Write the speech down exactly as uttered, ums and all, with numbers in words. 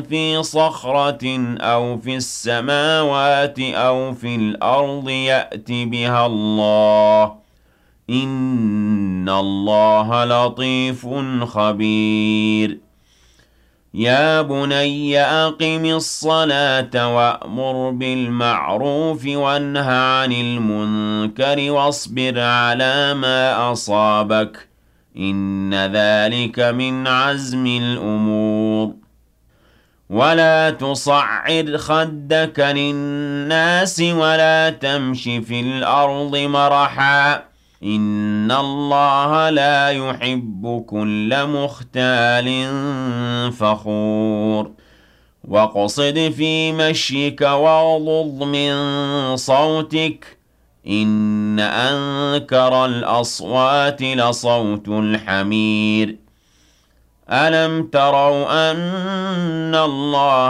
في صخرة أو في السماوات أو في الأرض يأت بها الله إن الله لطيف خبير يا بني أقم الصلاة وأمر بالمعروف وانه عن المنكر واصبر على ما أصابك إن ذلك من عزم الأمور ولا تصعر خدك للناس ولا تمش في الأرض مرحا إن الله لا يحب كل مختال فخور واقصد في مشيك واغضض من صوتك إن أنكر الأصوات لصوت الحمير ألم تروا أن الله